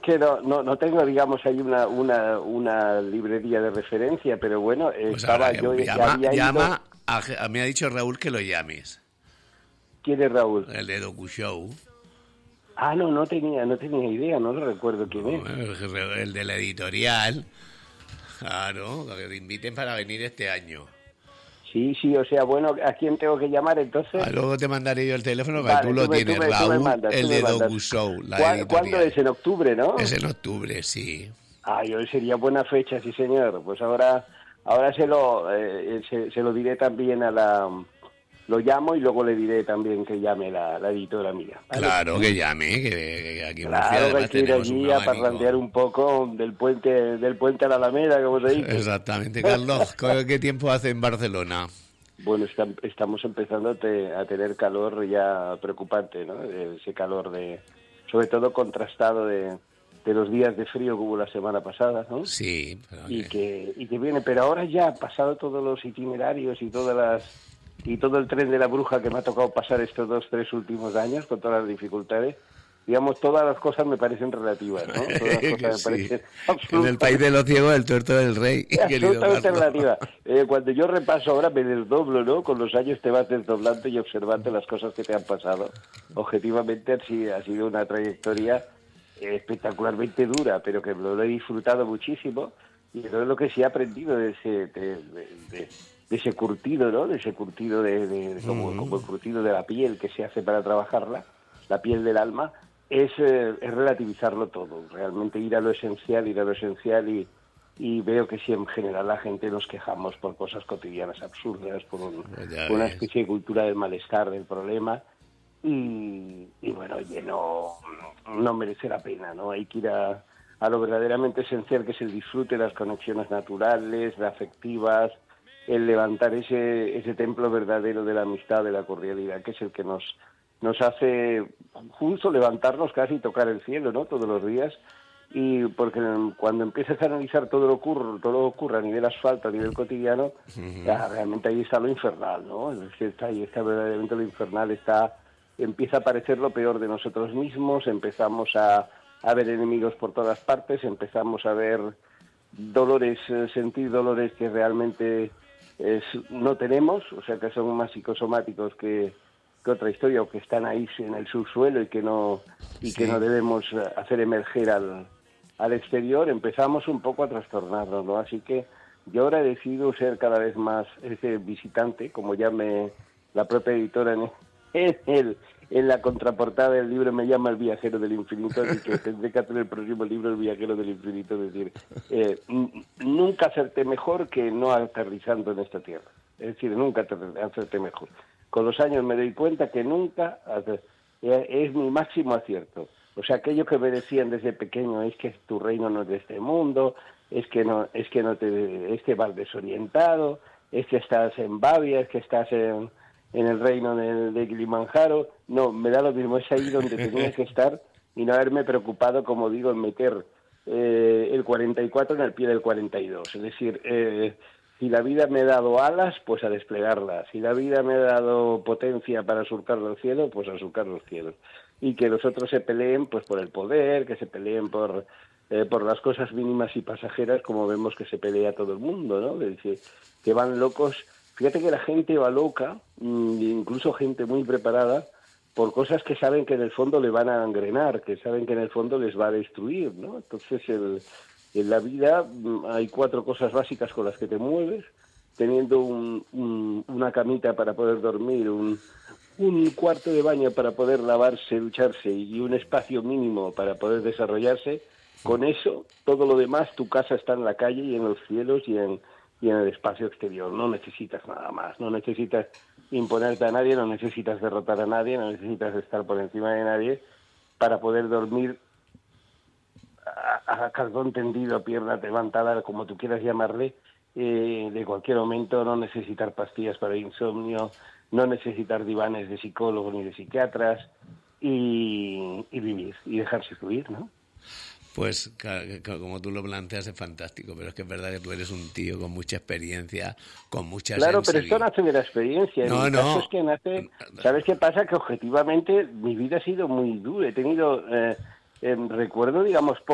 que no tengo, digamos, ahí una librería de referencia, pero bueno, Pues estaba ahora yo llama me ha dicho Raúl que lo llames. ¿Quién es Raúl? El de DocuShow. No tenía idea, no lo recuerdo quién es. El de la editorial. Claro, que te inviten para venir este año. Sí, o sea, bueno, ¿a quién tengo que llamar entonces? Luego te mandaré yo el teléfono, que Vale, tú lo tienes, Raúl, el de mandas. DocuShow, la editorial. ¿Cuándo es? ¿En octubre, no? Es en octubre, sí. Hoy sería buena fecha, sí señor. Pues ahora se lo diré también lo llamo y luego le diré también que llame la editora mía, ¿vale? Claro, que llame, que aquí en Murcia además hay que ir tenemos allí un a abanico. parrandear un poco del puente a la Alameda, como se dice. Exactamente. Carlos, ¿qué tiempo hace en Barcelona? Bueno, estamos empezando a tener calor ya preocupante, ¿no? Ese calor sobre todo contrastado de los días de frío que hubo la semana pasada, ¿no? Sí. Y que viene, pero ahora ya pasado todos los itinerarios y todo el tren de la bruja que me ha tocado pasar estos 2-3 últimos años con todas las dificultades, digamos, todas las cosas me parecen relativas, ¿no? Todas las cosas me parecen En el país de los ciegos, el tuerto del rey. Absolutamente relativa. Cuando yo repaso ahora me desdoblo, ¿no? Con los años te vas desdoblando y observando las cosas que te han pasado. Objetivamente ha sido una trayectoria espectacularmente dura, pero que lo he disfrutado muchísimo, y eso es lo que sí he aprendido de ese curtido, ¿no? De ese curtido como el curtido de la piel que se hace para trabajarla, la piel del alma, es relativizarlo todo, realmente ir a lo esencial y veo que si en general la gente nos quejamos por cosas cotidianas absurdas, por una especie de cultura del malestar, del problema, y bueno, oye, no merece la pena, ¿no? Hay que ir a lo verdaderamente esencial, que es el disfrute, las conexiones naturales, las afectivas, el levantar ese templo verdadero de la amistad, de la cordialidad, que es el que nos hace justo levantarnos casi y tocar el cielo, ¿no? Todos los días. Y porque cuando empiezas a analizar todo lo que ocurre a nivel asfalto, a nivel cotidiano, ya, realmente ahí está lo infernal, ¿no? Es que ahí está verdaderamente lo infernal, empieza a aparecer lo peor de nosotros mismos, empezamos a ver enemigos por todas partes, empezamos a ver sentir dolores que realmente no tenemos, o sea, que son más psicosomáticos que otra historia, o que están ahí en el subsuelo y que no debemos hacer emerger al exterior. Empezamos un poco a trastornarnos, ¿no? Así que yo ahora he decidido ser cada vez más ese visitante, como ya la propia editora en la contraportada del libro me llama El viajero del infinito, así que tendré que hacer el próximo libro El viajero del infinito, es decir, nunca hacerte mejor que no aterrizando en esta tierra, es decir, nunca hacerte mejor. Con los años me doy cuenta que nunca es mi máximo acierto. O sea, aquello que me decían desde pequeño, es que tu reino no es de este mundo, es que vas desorientado, es que estás en Babia, es que estás en el reino de Kilimanjaro. No, me da lo mismo, es ahí donde tenía que estar y no haberme preocupado, como digo, en meter el 44 en el pie del 42. Es decir, si la vida me ha dado alas, pues a desplegarlas. Si la vida me ha dado potencia para surcar los cielos, pues a surcar los cielos. Y que los otros se peleen pues por el poder, que se peleen por las cosas mínimas y pasajeras, como vemos que se pelea todo el mundo, ¿no? Es decir, que van locos. Fíjate que la gente va loca, incluso gente muy preparada, por cosas que saben que en el fondo le van a engrenar, que saben que en el fondo les va a destruir, ¿no? Entonces, en la vida hay 4 cosas básicas con las que te mueves, teniendo una camita para poder dormir, un cuarto de baño para poder lavarse, ducharse y un espacio mínimo para poder desarrollarse. Con eso, todo lo demás, tu casa está en la calle y en los cielos y en el espacio exterior. No necesitas nada más, no necesitas imponerte a nadie, no necesitas derrotar a nadie, no necesitas estar por encima de nadie para poder dormir a cardón tendido, a pierna levantada, como tú quieras llamarle, de cualquier momento. No necesitar pastillas para insomnio, no necesitar divanes de psicólogos ni de psiquiatras, y vivir y dejarse fluir, ¿no? Pues como tú lo planteas es fantástico, pero es que es verdad que tú eres un tío con mucha experiencia, con mucha Claro, pero sensibilidad. esto nace de la experiencia. En mi caso es que nace... ¿Sabes qué pasa? Que objetivamente mi vida ha sido muy dura. He tenido... recuerdo, digamos,